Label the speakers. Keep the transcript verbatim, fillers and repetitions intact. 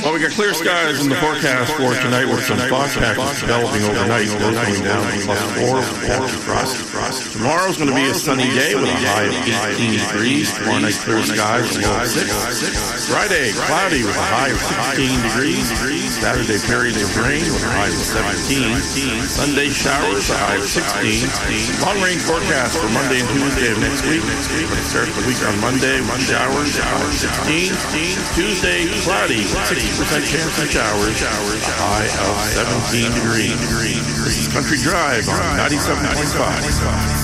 Speaker 1: Well, we got clear skies in the forecast for tonight with some fog patches developing overnight. Those going down to plus four with patch of frost. Tomorrow's going to be a sunny day with a high of eighteen degrees. Tomorrow night clear skies with a low of six. Friday, cloudy with a high of sixteen degrees. Saturday, periods of rain with a high of seventeen. Sunday, showers, a high of sixteen. Long range forecast for Monday and Tuesday of next week. Let's start the week on Monday with showers, a high of sixteen. Tuesday, cloudy with sixty percent chance of showers, a high of seventeen degrees. This is Country Drive on ninety-seven point five.